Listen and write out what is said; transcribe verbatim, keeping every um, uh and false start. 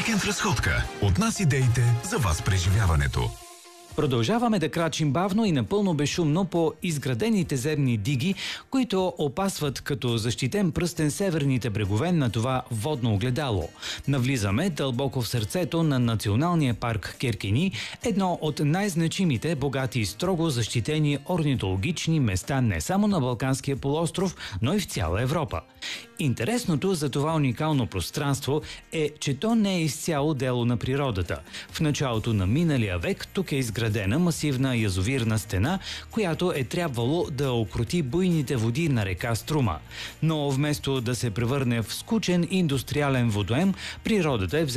Уикенд в разходка. От нас идеите за вас преживяването. Продължаваме да крачим бавно и напълно безшумно по изградените земни диги, които опасват като защитен пръстен северните брегове на това водно огледало. Навлизаме дълбоко в сърцето на Националния парк Керкени, едно от най-значимите, богати и строго защитени орнитологични места не само на Балканския полуостров, но и в цяла Европа. Интересното за това уникално пространство е, че то не е изцяло дело на природата. В началото на миналия век тук е изградена масивна язовирна стена, която е трябвало да окрути буйните води на река Струма. Но вместо да се превърне в скучен индустриален водоем, природата е взела